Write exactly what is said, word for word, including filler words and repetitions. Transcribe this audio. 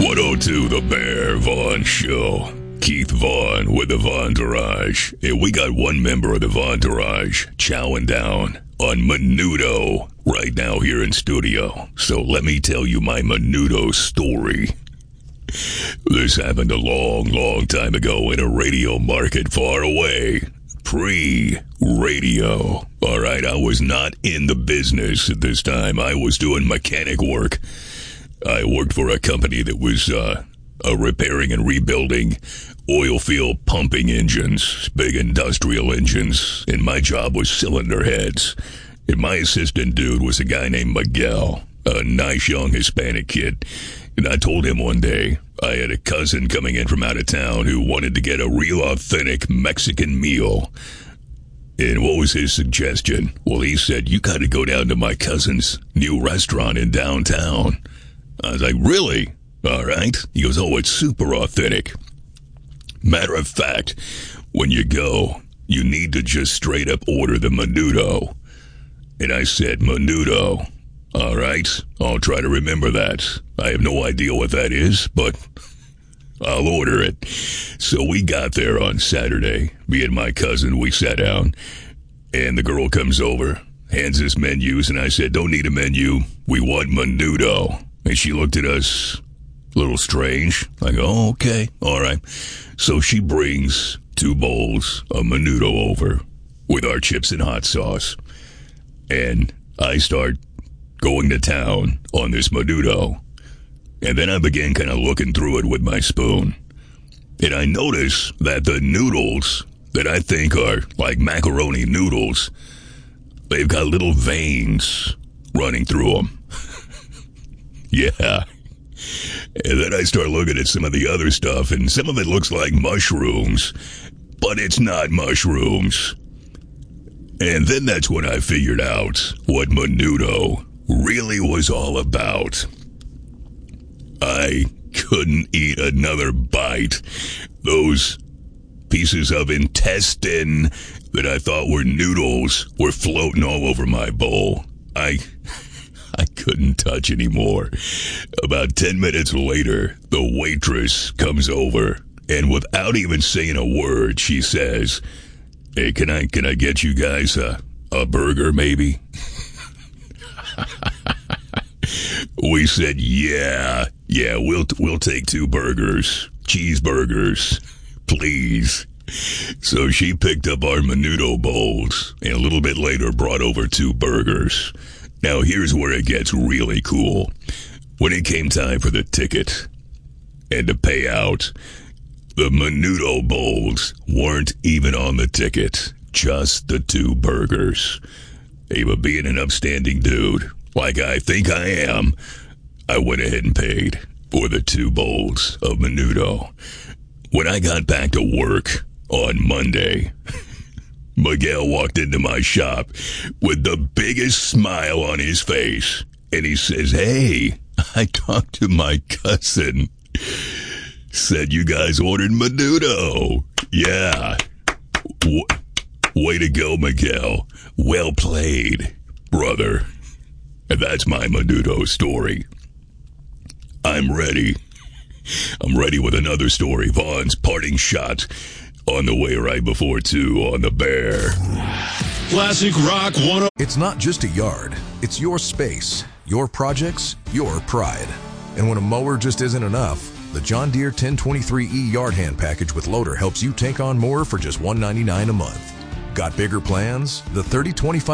one oh two The Bear Vaughn Show. Keith Vaughn with the Vontourage. And we got one member of the Vontourage chowing down on Menudo right now here in studio. So let me tell you my Menudo story. This happened a long, long time ago in a radio market far away. Pre-radio. All right, I was not in the business at this time. I was doing mechanic work. I worked for a company that was uh, uh, repairing and rebuilding oil field pumping engines, big industrial engines, and my job was cylinder heads. And my assistant dude was a guy named Miguel, a nice young Hispanic kid. And I told him one day I had a cousin coming in from out of town who wanted to get a real authentic Mexican meal. And what was his suggestion? Well, he said, you got to go down to my cousin's new restaurant in downtown. I was like, really? All right. He goes, oh, it's super authentic. Matter of fact, when you go, you need to just straight up order the Menudo. And I said, Menudo. All right. I'll try to remember that. I have no idea what that is, but I'll order it. So we got there on Saturday. Me and my cousin, we sat down, and the girl comes over, hands us menus, and I said, don't need a menu. We want Menudo. And she looked at us a little strange. I go, oh, okay, all right. So she brings two bowls of Menudo over with our chips and hot sauce. And I start going to town on this Menudo. And then I began kind of looking through it with my spoon. And I notice that the noodles that I think are like macaroni noodles, they've got little veins running through them. Yeah. And then I start looking at some of the other stuff, and some of it looks like mushrooms, but it's not mushrooms. And then that's when I figured out what Menudo really was all about. I couldn't eat another bite. Those pieces of intestine that I thought were noodles were floating all over my bowl. I... I couldn't touch anymore. About ten minutes later, the waitress comes over, and without even saying a word, she says, hey, can I can I get you guys a, a burger, maybe? We said, yeah, yeah, we'll we'll take two burgers, cheeseburgers, please. So she picked up our Menudo bowls, and a little bit later brought over two burgers. Now, here's where it gets really cool. When it came time for the ticket and to pay out, the Menudo bowls weren't even on the ticket, just the two burgers. Hey, but being an upstanding dude, like I think I am, I went ahead and paid for the two bowls of Menudo. When I got back to work on Monday, Miguel walked into my shop with the biggest smile on his face, and he says, hey, I talked to my cousin. Said you guys ordered Menudo. Yeah. W- way to go, Miguel. Well played, brother. And that's my Menudo story. I'm ready. I'm ready with another story. Vaughn's parting shot on the way right before two on the Bear. Classic Rock one oh. It's not just a yard. It's your space, your projects, your pride. And when a mower just isn't enough, the John Deere ten twenty-three E Yard Hand Package with Loader helps you take on more for just one hundred ninety-nine dollars a month. Got bigger plans? The thirty twenty-five